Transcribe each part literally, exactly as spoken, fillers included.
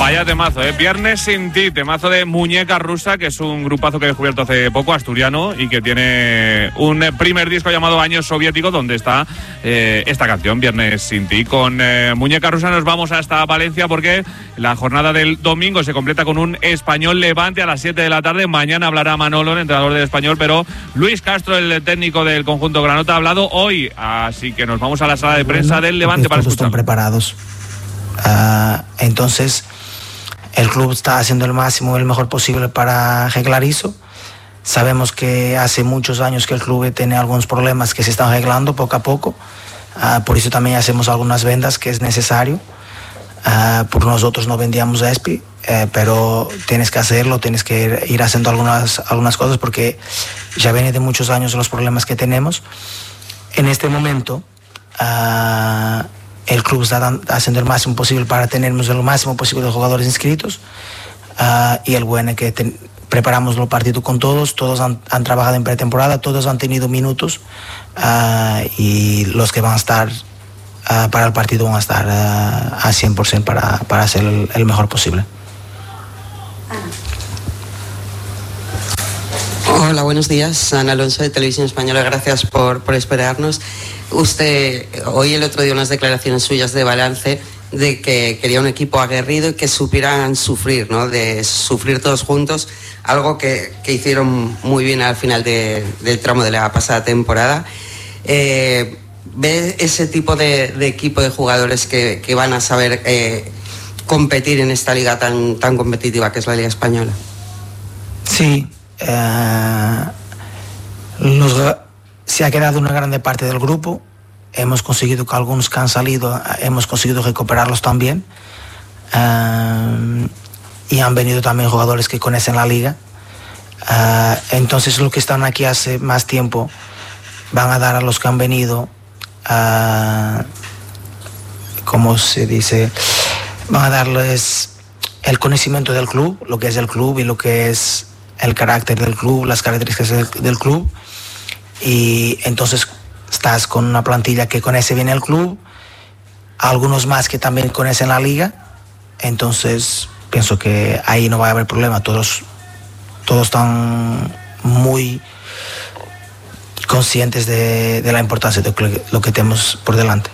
Vaya temazo, ¿eh? Viernes sin ti, temazo de Muñeca Rusa, que es un grupazo que he descubierto hace poco, asturiano, y que tiene un primer disco llamado Años Soviéticos, donde está eh, esta canción, Viernes sin ti. Con eh, Muñeca Rusa nos vamos hasta Valencia, porque la jornada del domingo se completa con un Español Levante a las siete de la tarde. Mañana hablará Manolo, el entrenador del Español, pero Luis Castro, el técnico del conjunto granota, ha hablado hoy, así que nos vamos a la sala de prensa bueno, del Levante para escuchar. Están preparados. Uh, entonces el club está haciendo el máximo, el mejor posible para arreglar eso. Sabemos que hace muchos años que el club tiene algunos problemas que se están arreglando poco a poco, uh, por eso también hacemos algunas vendas que es necesario. Uh, por nosotros no vendíamos a Espi, uh, pero tienes que hacerlo, tienes que ir, ir haciendo algunas, algunas cosas, porque ya viene de muchos años los problemas que tenemos. En este momento uh, el club está haciendo el máximo posible para tenernos el máximo posible de jugadores inscritos, uh, y el bueno es que ten, preparamos los partidos con todos, todos han, han trabajado en pretemporada, todos han tenido minutos, uh, y los que van a estar uh, para el partido van a estar uh, a cien por ciento para, para hacer el, el mejor posible. Hola, buenos días. Ana Alonso, de Televisión Española. Gracias por, por esperarnos. Usted, hoy el otro día unas declaraciones suyas de balance de que quería un equipo aguerrido y que supieran sufrir, ¿no? De sufrir todos juntos, algo que, que hicieron muy bien al final de, del tramo de la pasada temporada. Eh, ¿Ve ese tipo de, de equipo de jugadores que, que van a saber eh, competir en esta liga tan, tan competitiva que es la Liga Española? Sí. Uh, los, se ha quedado una grande parte del grupo. Hemos conseguido que algunos que han salido hemos conseguido recuperarlos también, uh, y han venido también jugadores que conocen la liga. Uh, entonces los que están aquí hace más tiempo van a dar a los que han venido, uh, como se dice, van a darles el conocimiento del club, lo que es el club y lo que es el carácter del club, las características del club, y entonces estás con una plantilla que conoce bien el club, algunos más que también conocen la liga, entonces pienso que ahí no va a haber problema, todos, todos están muy conscientes de, de la importancia de lo que tenemos por delante.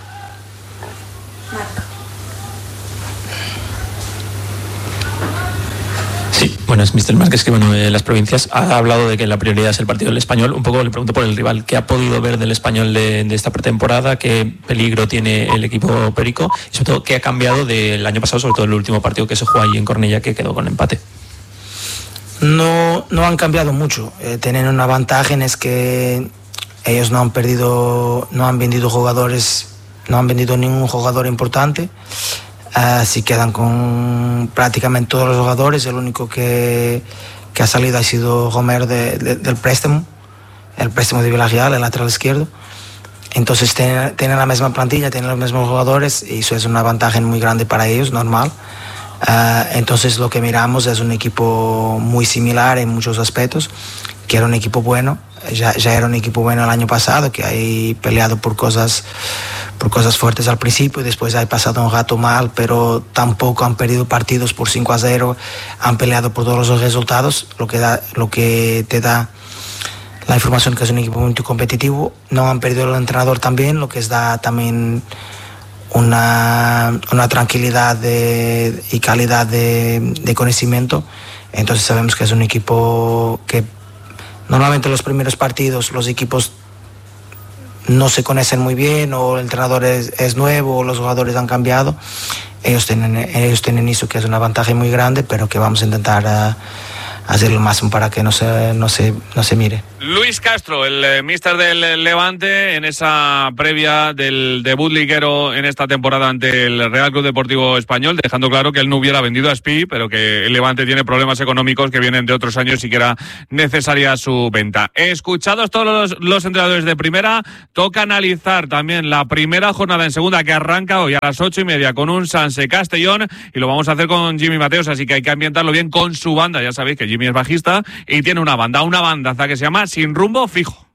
Sí, bueno, es míster Márquez, que bueno, eh, las provincias ha hablado de que la prioridad es el partido del Español. Un poco le pregunto por el rival, ¿qué ha podido ver del Español de, de esta pretemporada? ¿Qué peligro tiene el equipo perico? Y sobre todo, ¿qué ha cambiado del año pasado, sobre todo el último partido que se jugó ahí en Cornellá, que quedó con empate? No, no han cambiado mucho. Eh, tienen una ventaja en es que ellos no han perdido, no han vendido jugadores, no han vendido ningún jugador importante. Así uh, quedan con prácticamente todos los jugadores. El único que, que ha salido ha sido Romero de, de, del préstamo, el préstamo de Vilareal, el lateral izquierdo. Entonces tienen, tienen la misma plantilla, tienen los mismos jugadores, y eso es una ventaja muy grande para ellos, normal. Uh, entonces lo que miramos es un equipo muy similar en muchos aspectos, que era un equipo bueno, ya, ya era un equipo bueno el año pasado, que hay peleado por cosas por cosas fuertes al principio y después ha pasado un rato mal, pero tampoco han perdido partidos por cinco a cero, han peleado por todos los resultados, lo que, da, lo que te da la información que es un equipo muy competitivo. No han perdido el entrenador también, lo que da también una, una tranquilidad de, y calidad de, de conocimiento. Entonces sabemos que es un equipo que normalmente en los primeros partidos los equipos no se conocen muy bien, o el entrenador es, es nuevo, o los jugadores han cambiado. Ellos tienen, ellos tienen eso, que es una ventaja muy grande, pero que vamos a intentar uh, hacer lo máximo para que no se, no se, no se mire. Luis Castro, el eh, míster del Levante, en esa previa del debut liguero en esta temporada ante el Real Club Deportivo Español, dejando claro que él no hubiera vendido a Espi, pero que el Levante tiene problemas económicos que vienen de otros años y que era necesaria su venta. Escuchados todos los, los entrenadores de primera, toca analizar también la primera jornada en segunda, que arranca hoy a las ocho y media con un Sanse Castellón, y lo vamos a hacer con Jimmy Mateos, así que hay que ambientarlo bien con su banda. Ya sabéis que Jimmy es bajista y tiene una banda, una bandaza que se llama Sin Rumbo Fijo.